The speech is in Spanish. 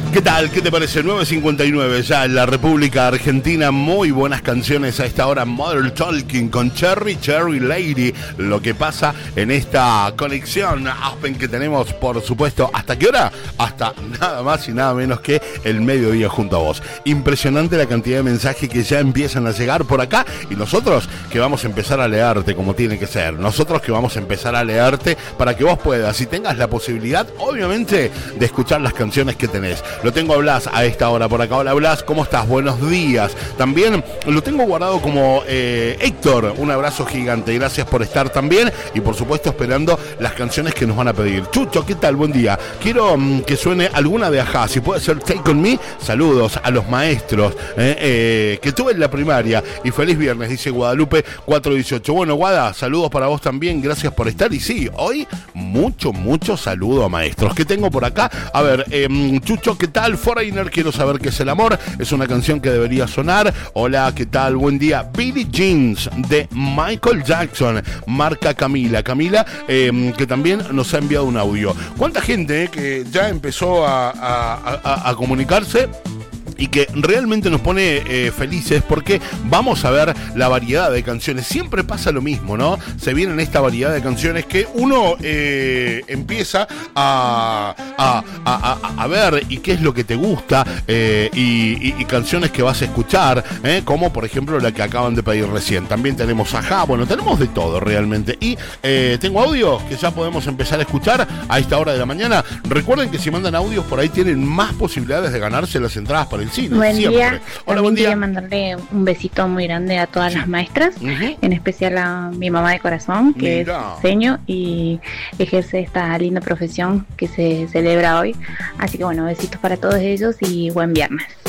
¿Qué tal? ¿Qué te parece? 9:59 ya en la República Argentina. Muy buenas canciones a esta hora. Modern Talking con Cherry Lady. Lo que pasa en esta conexión Aspen que tenemos, por supuesto, ¿hasta qué hora? Hasta nada más y nada menos que el mediodía junto a vos. Impresionante la cantidad de mensajes que ya empiezan a llegar por acá. Y nosotros que vamos a empezar a leerte como tiene que ser. Nosotros que vamos a empezar a leerte para que vos puedas y tengas la posibilidad, obviamente, de escuchar las canciones que tenés. Lo tengo a Blas a esta hora por acá. Hola Blas, ¿cómo estás? Buenos días. También lo tengo guardado como Héctor. Un abrazo gigante. Gracias por estar también. Y por supuesto esperando las canciones que nos van a pedir. Chucho, ¿qué tal? Buen día. Quiero que suene alguna de Ajá. Si puede ser Take On Me. Saludos a los maestros que tuve en la primaria. Y feliz viernes, dice Guadalupe 418. Bueno, Guada, saludos para vos también. Gracias por estar. Y sí, hoy mucho saludo a maestros. ¿Qué tengo por acá? A ver, Chucho, ¿qué tal? Foreigner, quiero saber qué es el amor. Es una canción que debería sonar. Hola, ¿qué tal? Buen día. Billie Jeans de Michael Jackson. Marca Camila, que también nos ha enviado un audio. ¿Cuánta gente que ya empezó a comunicarse? Y que realmente nos pone felices porque vamos a ver la variedad de canciones. Siempre pasa lo mismo, ¿no? Se vienen esta variedad de canciones que uno empieza a ver y qué es lo que te gusta y canciones que vas a escuchar, como por ejemplo la que acaban de pedir recién. También tenemos Ajá, bueno, tenemos de todo realmente. Y tengo audios que ya podemos empezar a escuchar a esta hora de la mañana. Recuerden que si mandan audios por ahí tienen más posibilidades de ganarse las entradas para el cine. Buen siempre. día. Hola, buen día. Quería mandarle un besito muy grande a todas las maestras, en especial a mi mamá de corazón, que es diseño y ejerce esta linda profesión que se celebra hoy. Así que bueno, besitos para todos ellos y buen viernes.